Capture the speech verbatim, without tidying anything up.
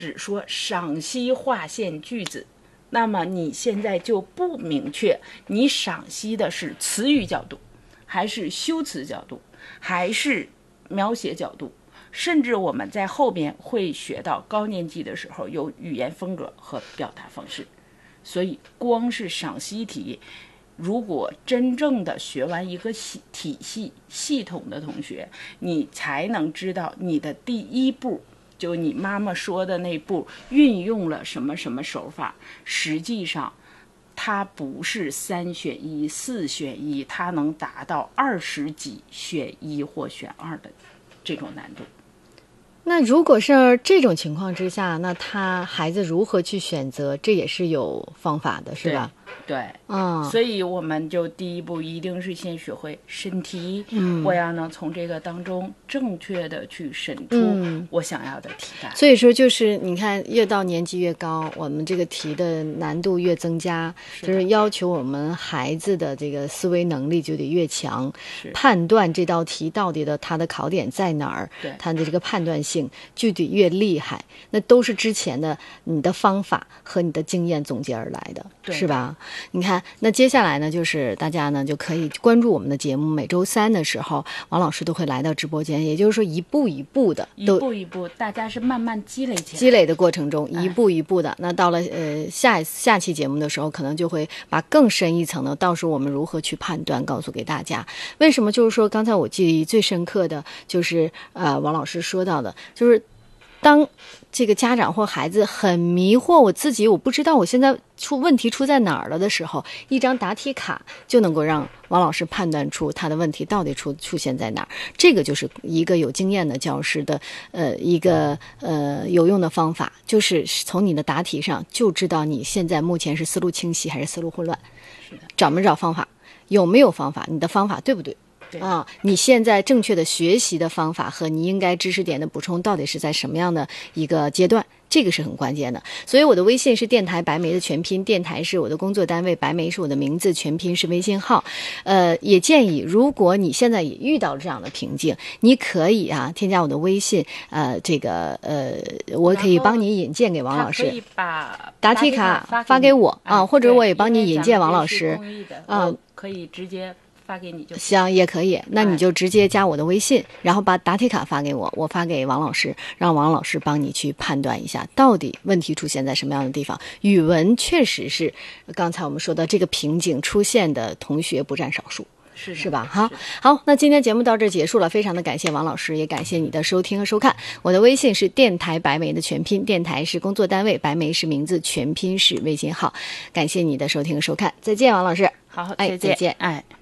只说赏析划线句子，那么你现在就不明确你赏析的是词语角度，还是修辞角度，还是描写角度，甚至我们在后边会学到高年级的时候有语言风格和表达方式。所以光是赏析题，如果真正的学完一个系体系系统的同学，你才能知道你的第一步，就你妈妈说的那步运用了什么什么手法，实际上它不是三选一四选一，它能达到二十几选一或选二的这种难度。 那如果是这种情况之下，那他孩子如何去选择，这也是有方法的，是吧？ 对， 嗯， 所以我们就第一步一定是先学会审题，嗯，我要能从这个当中正确的去审出我想要的题干。 嗯、所以说就是你看，越到年级越高，我们这个题的难度越增加，是就是要求我们孩子的这个思维能力就得越强，判断这道题到底的它的考点在哪儿，它的这个判断性就得越厉害。那都是之前的你的方法和你的经验总结而来的，是吧？你看，那接下来呢，就是大家呢就可以关注我们的节目，每周三的时候，王老师都会来到直播间，也就是说一步一步的， 一步一步，大家是慢慢积累起来， 积累的过程中，一步一步的。哎、那到了呃下下期节目的时候，可能就会把更深一层的，到时候我们如何去判断，告诉给大家。为什么？就是说，刚才我记忆最深刻的就是呃王老师说到的，就是当这个家长或孩子很迷惑，我自己我不知道我现在出问题出在哪儿了的时候，一张答题卡就能够让王老师判断出他的问题到底出出现在哪儿。这个就是一个有经验的教师的呃一个呃有用的方法，就是从你的答题上就知道你现在目前是思路清晰还是思路混乱， 是的， 找没找方法，有没有方法，你的方法对不对？啊，你现在正确的学习的方法和你应该知识点的补充到底是在什么样的一个阶段，这个是很关键的。所以我的微信是电台白梅的全拼，电台是我的工作单位，白梅是我的名字，全拼是微信号。呃，也建议如果你现在也遇到了这样的瓶颈，你可以啊添加我的微信，呃，这个呃，我可以帮你引荐给王老师， 可以把答题卡发给我啊，或者我也帮你引荐王老师啊，可以直接发给你就行，也可以。那你就直接加我的微信，哎、然后把答题卡发给我，我发给王老师，让王老师帮你去判断一下，到底问题出现在什么样的地方。语文确实是刚才我们说的这个瓶颈出现的同学不占少数。 是是吧？好，好，那今天节目到这结束了，非常的感谢王老师，也感谢你的收听和收看。我的微信是电台白梅的全拼，电台是工作单位，白梅是名字，全拼是微信号。感谢你的收听和收看，再见，王老师。 好， 哎，再见， 哎。